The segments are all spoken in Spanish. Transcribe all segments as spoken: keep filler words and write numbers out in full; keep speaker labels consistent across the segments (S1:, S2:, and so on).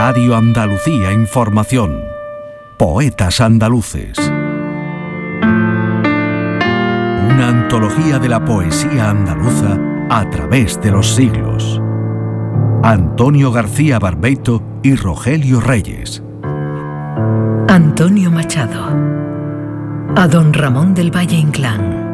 S1: Radio Andalucía Información. Poetas andaluces. Una antología de la poesía andaluza a través de los siglos. Antonio García Barbeito y Rogelio Reyes.
S2: Antonio Machado. A don Ramón del Valle Inclán.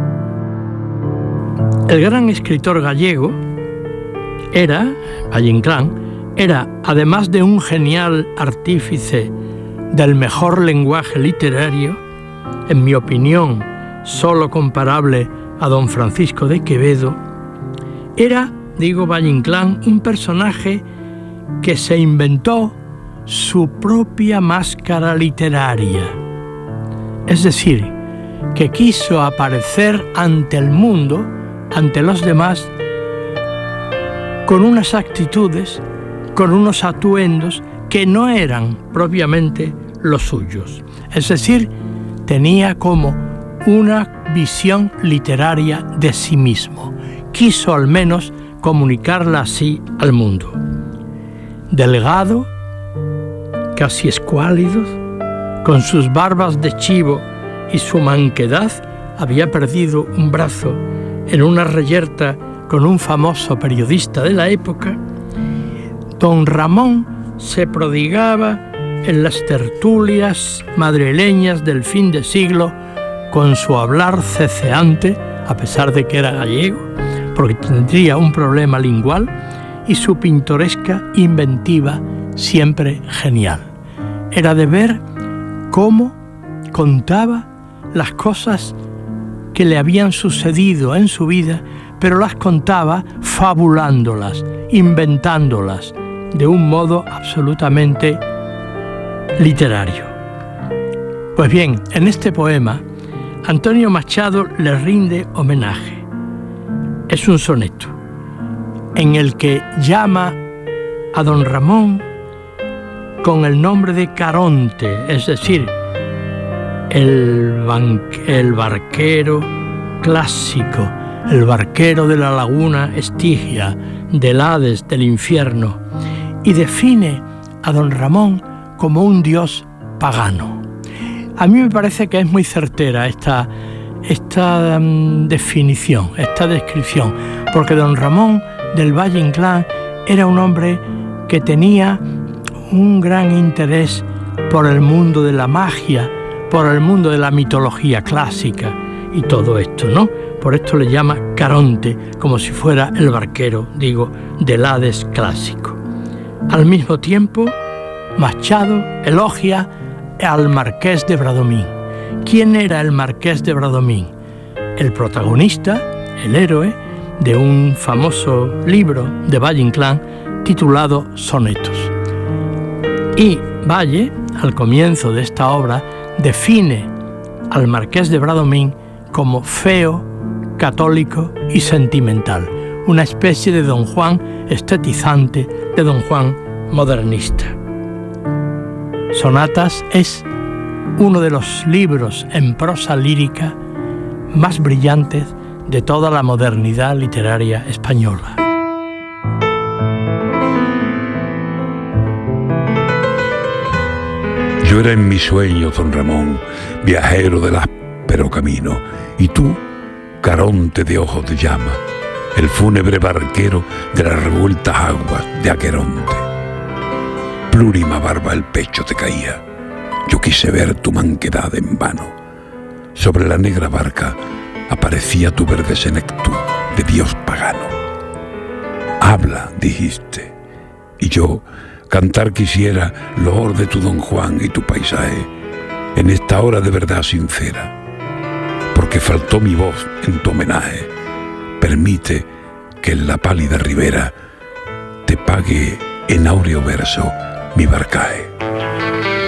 S3: El gran escritor gallego era, Valle Inclán, era, además de un genial artífice del mejor lenguaje literario, en mi opinión, solo comparable a don Francisco de Quevedo, era, digo Valle Inclán, un personaje que se inventó su propia máscara literaria. Es decir, que quiso aparecer ante el mundo, ante los demás, con unas actitudes, con unos atuendos que no eran propiamente los suyos. Es decir, tenía como una visión literaria de sí mismo. Quiso al menos comunicarla así al mundo. Delgado, casi escuálido, con sus barbas de chivo y su manquedad, había perdido un brazo en una reyerta con un famoso periodista de la época. Don Ramón se prodigaba en las tertulias madrileñas del fin de siglo con su hablar ceceante, a pesar de que era gallego, porque tendría un problema lingual, y su pintoresca inventiva siempre genial. Era de ver cómo contaba las cosas que le habían sucedido en su vida, pero las contaba fabulándolas, inventándolas, de un modo absolutamente literario. Pues bien, en este poema, Antonio Machado le rinde homenaje. Es un soneto en el que llama a don Ramón con el nombre de Caronte, es decir, el, el barquero clásico, el barquero de la laguna Estigia, del Hades, del infierno, y define a don Ramón como un dios pagano. A mí me parece que es muy certera esta, esta um, definición, esta descripción, porque don Ramón del Valle Inclán era un hombre que tenía un gran interés por el mundo de la magia, por el mundo de la mitología clásica y todo esto, ¿no? Por esto le llama Caronte, como si fuera el barquero, digo, del Hades clásico. Al mismo tiempo, Machado elogia al Marqués de Bradomín. ¿Quién era el Marqués de Bradomín? El protagonista, el héroe, de un famoso libro de Valle Inclán titulado Sonetos. Y Valle, al comienzo de esta obra, define al Marqués de Bradomín como feo, católico y sentimental, una especie de Don Juan estetizante, de Don Juan modernista. Sonatas es uno de los libros en prosa lírica más brillantes de toda la modernidad literaria española.
S4: Yo era en mi sueño, don Ramón, viajero del áspero camino, y tú, Caronte de ojos de llama, el fúnebre barquero de las revueltas aguas de Aqueronte. Plúrima barba el pecho te caía, yo quise ver tu manquedad en vano. Sobre la negra barca aparecía tu verde senectud de dios pagano. Habla, dijiste, y yo cantar quisiera loor de tu don Juan y tu paisaje en esta hora de verdad sincera, porque faltó mi voz en tu homenaje. Permite que en la pálida ribera te pague en áureo verso mi barcaje.